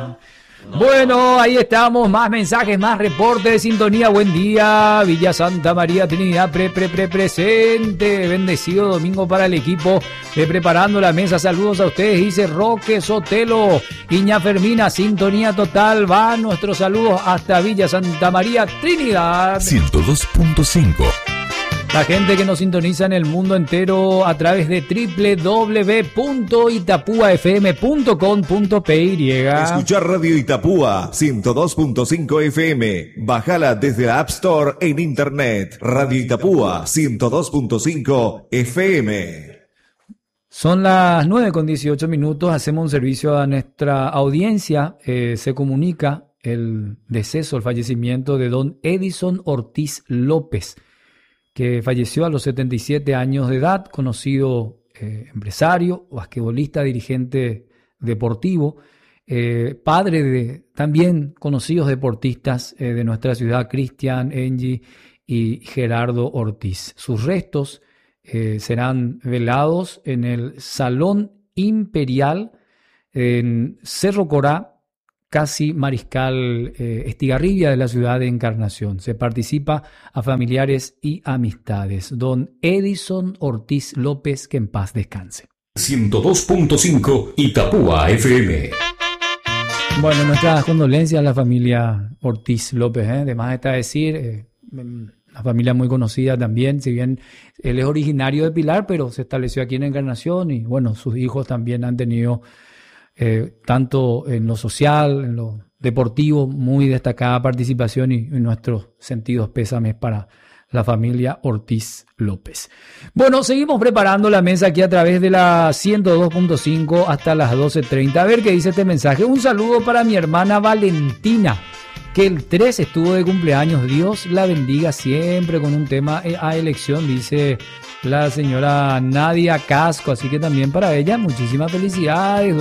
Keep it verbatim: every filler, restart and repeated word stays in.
Bueno, ahí estamos, más mensajes, más reportes de sintonía. Buen día, Villa Santa María Trinidad, pre, pre, pre, presente. Bendecido domingo para el equipo de Preparando la Mesa. Saludos a ustedes, dice Roque Sotelo. Iña Fermina, sintonía total. Va nuestros saludos hasta Villa Santa María Trinidad. ciento dos punto cinco. La gente que nos sintoniza en el mundo entero a través de doble u doble u doble u punto itapúa f m punto com punto p y. Escuchar Radio Itapúa ciento dos punto cinco F M. Bájala desde la App Store en Internet. Radio Itapúa ciento dos punto cinco F M. Son las nueve con dieciocho minutos. Hacemos un servicio a nuestra audiencia. Eh, se comunica el deceso, el fallecimiento de don Edison Ortiz López, que falleció a los setenta y siete años de edad, conocido eh, empresario, basquetbolista, dirigente deportivo, eh, padre de también conocidos deportistas eh, de nuestra ciudad, Cristian, Engie y Gerardo Ortiz. Sus restos eh, serán velados en el Salón Imperial en Cerro Corá, casi Mariscal eh, Estigarribia de la ciudad de Encarnación. Se participa a familiares y amistades. Don Edison Ortiz López, que en paz descanse. ciento dos punto cinco Itapúa F M. Bueno, nuestras condolencias a la familia Ortiz López, ¿eh? De más está decir, eh, una familia muy conocida también, si bien él es originario de Pilar, pero se estableció aquí en Encarnación y bueno, sus hijos también han tenido Eh, tanto en lo social, en lo deportivo, muy destacada participación y, y nuestros sentidos pésames para la familia Ortiz López. Bueno, seguimos preparando la mesa aquí a través de la ciento dos punto cinco hasta las doce treinta. A ver qué dice este mensaje. Un saludo para mi hermana Valentina, que el tres estuvo de cumpleaños. Dios la bendiga siempre, con un tema a elección, dice la señora Nadia Casco. Así que también para ella muchísimas felicidades.